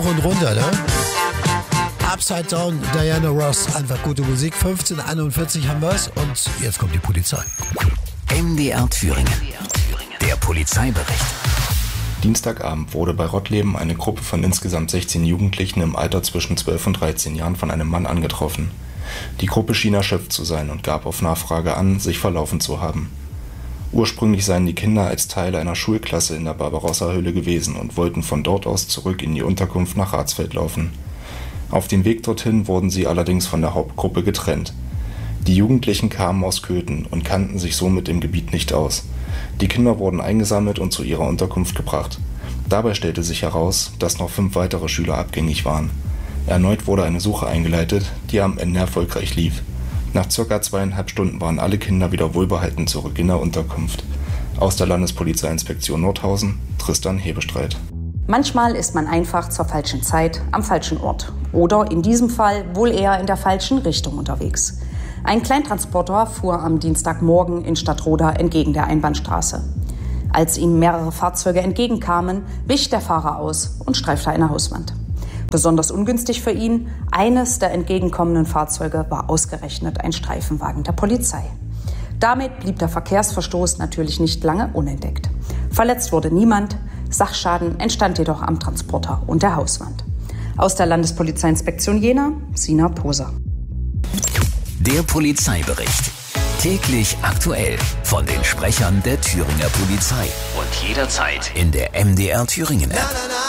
Und runter, ne? Upside Down, Diana Ross, einfach gute Musik. 15:41 haben wir's und jetzt kommt die Polizei. MDR Thüringen. Der Polizeibericht. Dienstagabend wurde bei Rottleben eine Gruppe von insgesamt 16 Jugendlichen im Alter zwischen 12 und 13 Jahren von einem Mann angetroffen. Die Gruppe schien erschöpft zu sein und gab auf Nachfrage an, sich verlaufen zu haben. Ursprünglich seien die Kinder als Teil einer Schulklasse in der Barbarossa-Höhle gewesen und wollten von dort aus zurück in die Unterkunft nach Ratsfeld laufen. Auf dem Weg dorthin wurden sie allerdings von der Hauptgruppe getrennt. Die Jugendlichen kamen aus Köthen und kannten sich somit im Gebiet nicht aus. Die Kinder wurden eingesammelt und zu ihrer Unterkunft gebracht. Dabei stellte sich heraus, dass noch 5 weitere Schüler abgängig waren. Erneut wurde eine Suche eingeleitet, die am Ende erfolgreich lief. Nach ca. 2,5 Stunden waren alle Kinder wieder wohlbehalten zurück in der Unterkunft. Aus der Landespolizeiinspektion Nordhausen, Tristan Hebestreit. Manchmal ist man einfach zur falschen Zeit am falschen Ort. Oder in diesem Fall wohl eher in der falschen Richtung unterwegs. Ein Kleintransporter fuhr am Dienstagmorgen in Stadtroda entgegen der Einbahnstraße. Als ihm mehrere Fahrzeuge entgegenkamen, wich der Fahrer aus und streifte eine Hauswand. Besonders ungünstig für ihn, eines der entgegenkommenden Fahrzeuge war ausgerechnet ein Streifenwagen der Polizei. Damit blieb der Verkehrsverstoß natürlich nicht lange unentdeckt. Verletzt wurde niemand, Sachschaden entstand jedoch am Transporter und der Hauswand. Aus der Landespolizeiinspektion Jena, Sina Poser. Der Polizeibericht. Täglich aktuell von den Sprechern der Thüringer Polizei. Und jederzeit in der MDR Thüringen App.